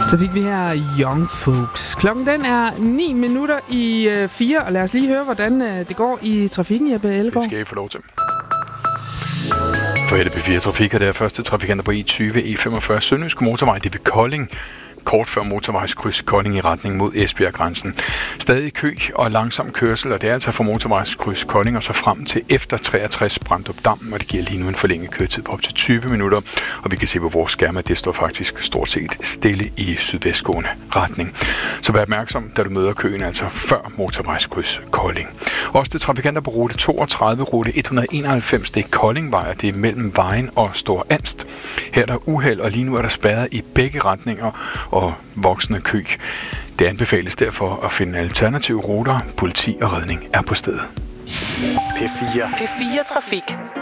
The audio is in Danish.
Så fik vi her Young Folks. Klokken den er 4:09, og lad os lige høre, hvordan det går i trafikken, Jeppe Ellegaard. Det skal I få lov til. For LB4 Trafik er der første trafikanter på E20, E45 Sønderjyske Motorvej, det er ved Kolding. Kort før motorvejskryds Kolding i retning mod Esbjerg-grænsen. Stadig kø og langsom kørsel, og det er altså fra motorvejskryds Kolding og så frem til efter 63 Brandrup Dam, og det giver lige nu en forlænget køretid på op til 20 minutter. Og vi kan se på vores skærme, at det står faktisk stort set stille i sydvestgående retning. Så vær opmærksom, da du møder køen, altså før motorvejskryds Kolding. Også til trafikanter på rute 32, rute 191, det er Koldingvej, og det er mellem Vejen og Store Anst. Her er der uheld, og lige nu er der spærret i begge retninger og voksende kø. Det anbefales derfor at finde alternative ruter. Politi og redning er på stedet. P4 Trafik.